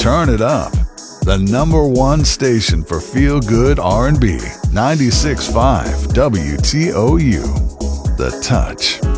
Turn it up. The number one station for feel-good R&B. 96.5 WTOU. The Touch.